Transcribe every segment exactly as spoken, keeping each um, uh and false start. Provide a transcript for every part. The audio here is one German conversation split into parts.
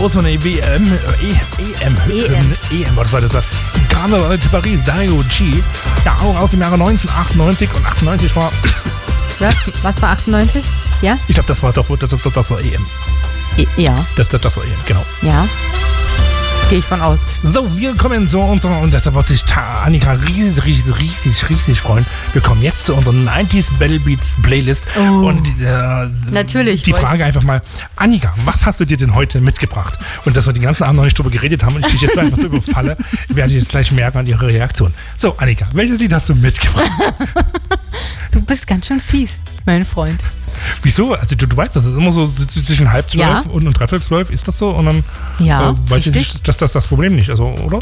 aus von der W M, äh, E M, E M. E M, was war das? Carnaval de Paris, Dario G. Ja, auch aus dem Jahre neunzehnhundertachtundneunzig und achtundneunzig war... Was, was war achtundneunzig? Ja? Ich glaube, das war doch, das, das, das war E M. E- ja. Das, das, das war E M, genau. Ja. Gehe ich von aus. So, wir kommen zu unserer, und deshalb wird sich Ta- Annika riesig, riesig, riesig, riesig freuen. Wir kommen jetzt zu unserer neunziger Battle Beats Playlist. Oh. Und äh, Natürlich. die Frage einfach mal, Annika, was hast du dir denn heute mitgebracht? Und dass wir den ganzen Abend noch nicht drüber geredet haben und ich dich jetzt einfach so überfalle, werde ich jetzt gleich merken an ihrer Reaktion. So, Annika, welches Lied hast du mitgebracht? Du bist ganz schön fies, mein Freund. Wieso? Also du, du weißt, das ist immer so zwischen halb zwölf Ja. und, und dreiviertel zwölf, ist das so? Und dann Ja, äh, weiß ich richtig. nicht, dass das das Problem nicht, also, oder?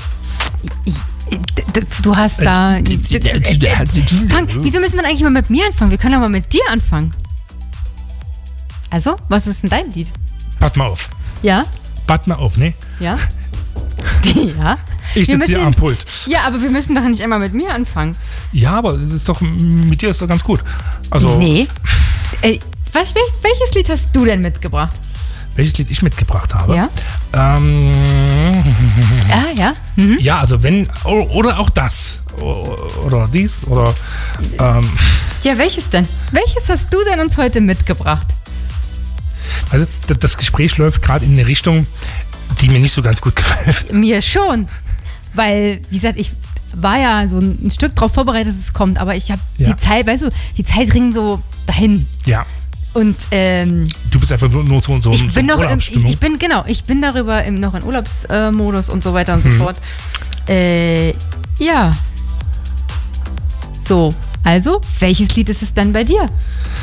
Du hast da... Frank, wieso müssen wir eigentlich mal mit mir anfangen? Wir können doch mal mit dir anfangen. Also, was ist denn dein Lied? Pass mal auf. Ja? Pass mal auf, ne? Ja? Ja? Ich Wir sitze hier müssen- am Pult. Ja, aber wir müssen doch nicht einmal mit mir anfangen. Ja, aber es ist doch, mit dir ist doch ganz gut. Also, Nee. Äh, was, wel, welches Lied hast du denn mitgebracht? welches Lied ich mitgebracht habe? Ja? Ähm, Ja, ja. Mhm. ja, also wenn, o- oder auch das. O- Oder dies, oder, ähm, Ja, welches denn? Welches hast du denn uns heute mitgebracht? also d- das Gespräch läuft gerade in eine Richtung, die mir nicht so ganz gut gefällt. Mir schon. Weil, wie gesagt, ich war ja so ein, ein Stück drauf vorbereitet, dass es kommt, aber ich habe Ja. die Zeit, weißt du, die Zeit ringt so dahin. Ja, Und ähm, du bist einfach nur, nur so, so, ich so bin in noch, im, ich, Urlaubsstimmung. ich bin, genau, ich bin darüber im, noch in Urlaubsmodus und so weiter und so Mhm. fort. Äh, ja. So, also, welches Lied ist es dann bei dir?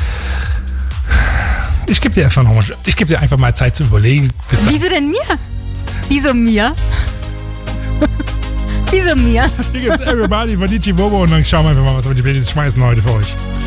Ich gebe dir erstmal nochmal, ich gebe dir einfach mal Zeit zu überlegen. Bis dann. Wieso denn mir? Wieso mir? Wieso mir? Hier gibt's Everybody von D J Bobo und dann schauen wir einfach mal, was wir die Playlist schmeißen heute für euch.